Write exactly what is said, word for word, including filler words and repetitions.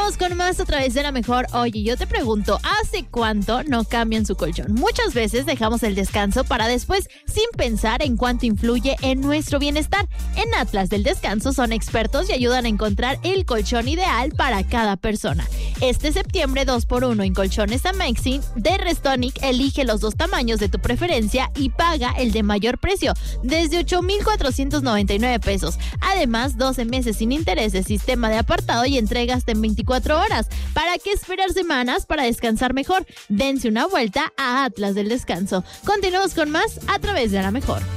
Continuamos con más a través de La Mejor. Oye, yo te pregunto, ¿hace cuánto no cambian su colchón? Muchas veces dejamos el descanso para después sin pensar en cuánto influye en nuestro bienestar. En Atlas del Descanso son expertos y ayudan a encontrar el colchón ideal para cada persona. Este septiembre dos por uno en colchones Amazing de Restonic, elige los dos tamaños de tu preferencia y paga el de mayor precio, desde ocho mil cuatrocientos noventa y nueve pesos. Además, doce meses sin intereses, sistema de apartado y entregas en veinticuatro horas. ¿Para qué esperar semanas para descansar mejor? Dense una vuelta a Atlas del Descanso. Continuamos con más a través de La Mejor.